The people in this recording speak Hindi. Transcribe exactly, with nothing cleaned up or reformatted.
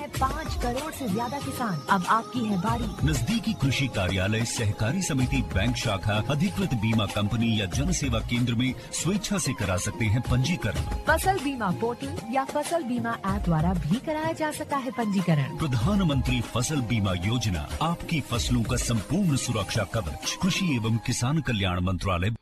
हैं पाँच करोड़ से ज्यादा किसान। अब आपकी है बारी। नजदीकी कृषि कार्यालय, सहकारी समिति, बैंक शाखा, अधिकृत बीमा कंपनी या जन सेवा केंद्र में स्वेच्छा से करा सकते हैं पंजीकरण। फसल बीमा पोर्टल या फसल बीमा ऐप द्वारा भी कराया जा सकता है पंजीकरण। प्रधानमंत्री फसल बीमा योजना, आपकी फसलों का संपूर्ण सुरक्षा कवच। कृषि एवं किसान कल्याण मंत्रालय।